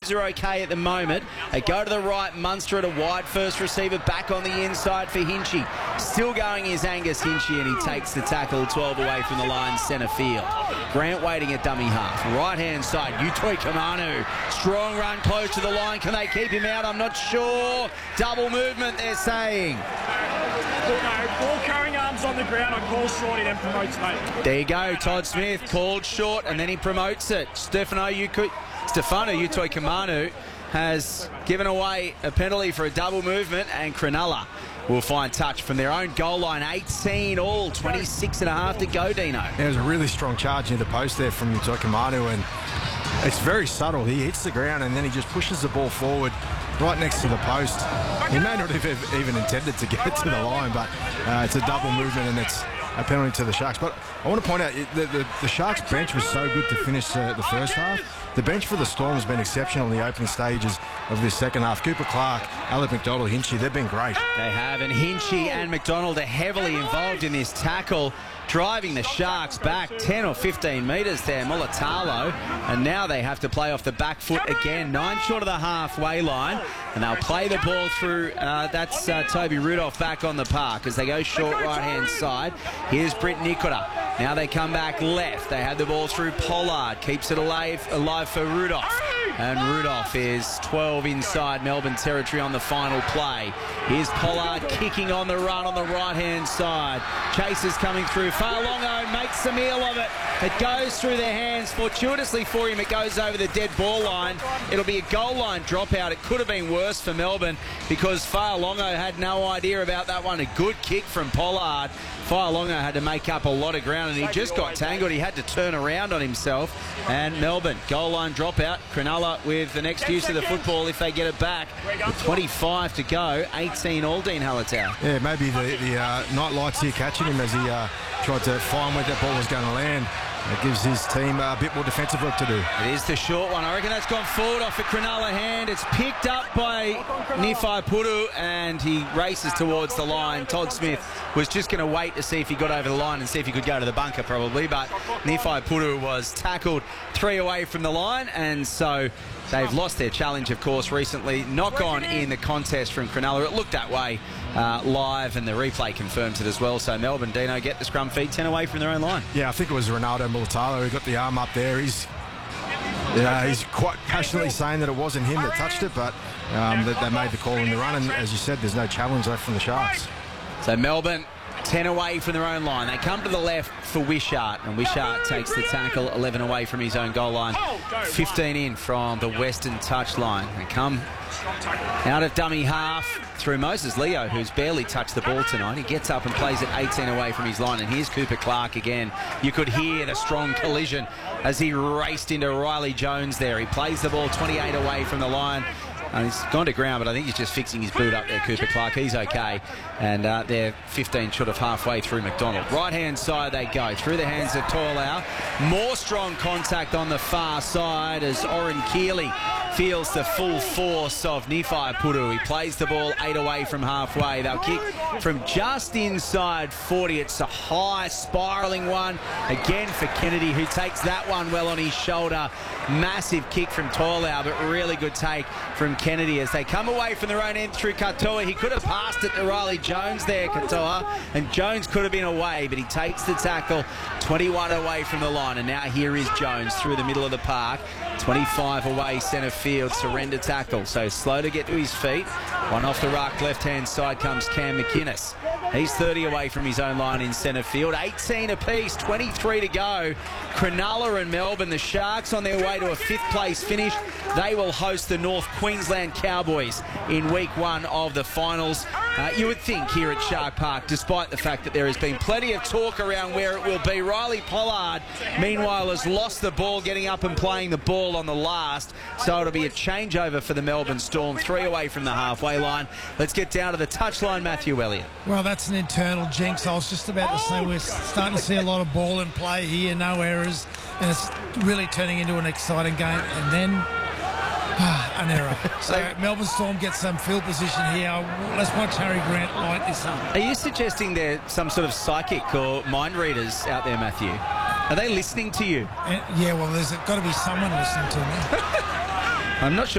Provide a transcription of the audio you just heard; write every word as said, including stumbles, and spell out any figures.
are okay at the moment. They go to the right. Munster at a wide first receiver. Back on the inside for Hinchy. Still going is Angus Hinchy, and he takes the tackle twelve away from the line, centre field. Grant waiting at dummy half. Right-hand side, Utoi Kamanu. Strong run close to the line. Can they keep him out? I'm not sure. Double movement, they're saying. Well, no, ball carrying arms on the ground on call short, he then promotes late. There you go, Todd Smith called short and then he promotes it. Stefano Uku- Stefano Utoi Kamanu has given away a penalty for a double movement, and Cronulla will find touch from their own goal line. eighteen all, twenty-six and a half to go, Dino. There's a really strong charge near the post there from Utoi Kamanu, and it's very subtle. He hits the ground and then he just pushes the ball forward right next to the post. He may not have even intended to get to the line, but uh, it's a double movement and it's a penalty to the Sharks. But I want to point out the, the, the Sharks bench was so good to finish uh, the first half. The bench for the Storm has been exceptional in the opening stages of this second half. Cooper Clark, Alec McDonald, Hinchy, they've been great. They have, and Hinchy and McDonald are heavily involved in this tackle, driving the Sharks back ten or fifteen metres there, Mulatalo, and now they have to play off the back foot again, nine short of the halfway line, and they'll play the ball through, uh, that's uh, Toby Rudolph back on the park as they go short right-hand side. Here's Britt Nicola. Now they come back left. They have the ball through Pollard, keeps it alive, alive for Rudolph. And Rudolph is twelve inside Melbourne territory on the final play. Here's Pollard kicking on the run on the right-hand side. Chasers coming through. Fa'alongo makes a meal of it. It goes through their hands. Fortuitously for him, it goes over the dead ball line. It'll be a goal line dropout. It could have been worse for Melbourne because Fa'alongo had no idea about that one. A good kick from Pollard. Fa'alongo had to make up a lot of ground and he just got tangled. He had to turn around on himself. And Melbourne, goal line dropout. Cronulla with the next use of the football if they get it back. With twenty-five to go, eighteen all, Dean Hallertau. Yeah, maybe the, the uh, night lights here catching him as he uh, tried to find where that ball was going to land. It gives his team a bit more defensive work to do. It is the short one. I reckon that's gone forward off a Cronulla hand. It's picked up by Nifai Puru and he races towards the line. Todd Smith was just going to wait to see if he got over the line and see if he could go to the bunker probably, but Nifai Puru was tackled three away from the line, and so they've lost their challenge, of course, recently. Knock on in the contest from Cronulla. It looked that way uh, live, and the replay confirms it as well. So Melbourne, Dino, get the scrum feed ten away from their own line. Yeah, I think it was Ronaldo Mulatalo who got the arm up there. He's yeah, he's quite passionately saying that it wasn't him that touched it, but um, that they made the call in the run, and as you said, there's no challenge left from the Sharks. So Melbourne, ten away from their own line. They come to the left for Wishart, and Wishart takes the tackle, eleven away from his own goal line, fifteen in from the western touchline. They come out of dummy half through Moses Leo, who's barely touched the ball tonight. He gets up and plays it eighteen away from his line, and here's Cooper Clark again. You could hear the strong collision as he raced into Riley Jones there. He plays the ball twenty-eight away from the line. And he's gone to ground, but I think he's just fixing his boot up there, Cooper Clark. He's okay. And uh, they're fifteen short of halfway through McDonald. Right-hand side they go, through the hands of Toilau. More strong contact on the far side as Oren Keeley feels the full force of Nifai Puru. He plays the ball eight away from halfway. They'll kick from just inside forty. It's a high, spiralling one. Again for Kennedy, who takes that one well on his shoulder. Massive kick from Toilau, but really good take from Kennedy as they come away from their own end through Katoa. He could have passed it to Riley Jones there, Katoa, and Jones could have been away, but he takes the tackle twenty-one away from the line. And now here is Jones through the middle of the park. twenty-five away centre field, surrender tackle. So slow to get to his feet. One off the ruck, left-hand side comes Cam McInnes. He's thirty away from his own line in centre field. eighteen apiece, twenty-three to go. Cronulla and Melbourne, the Sharks on their way to a fifth place finish. They will host the North Queensland Cowboys in week one of the finals. Uh, you would think here at Shark Park, despite the fact that there has been plenty of talk around where it will be, Riley Pollard, meanwhile, has lost the ball, getting up and playing the ball on the last. So it'll be a changeover for the Melbourne Storm, three away from the halfway line. Let's get down to the touchline, Matthew Elliott. Well, that's an internal jinx. I was just about to say we're starting to see a lot of ball in play here, no errors, and it's really turning into an exciting game. And then an error. So Melbourne Storm gets some field position here. Let's watch Harry Grant light this up. Are you suggesting they're some sort of psychic or mind readers out there, Matthew? Are they listening to you? And, yeah, well, there's got to be someone listening to me. I'm not sure.